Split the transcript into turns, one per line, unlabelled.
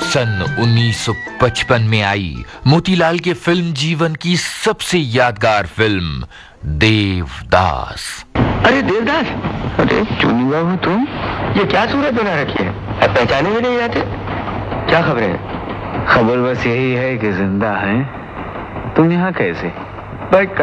सन 1955 में आई मोतीलाल के फिल्म जीवन की सबसे यादगार फिल्म देवदास।
अरे देवदास, अरे चुनी हुआ हो तुम, ये क्या सूरत बना रखी है? अब पहचाने भी नहीं आते, क्या खबरें?
खबर बस यही है कि जिंदा है। तुम यहाँ कैसे?
भाई